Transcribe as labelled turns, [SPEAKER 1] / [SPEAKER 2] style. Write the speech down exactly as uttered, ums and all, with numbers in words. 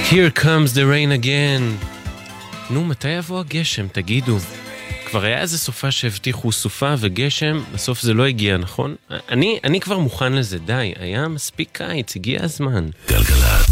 [SPEAKER 1] Here comes the rain again. נו, מתי יבוא הגשם? תגידו. כבר היה איזה סופה שהבטיחו סופה וגשם, בסוף זה לא הגיע, נכון? אני, אני כבר מוכן לזה, די. היה מספיק קיץ, הגיע הזמן.
[SPEAKER 2] גלגלת.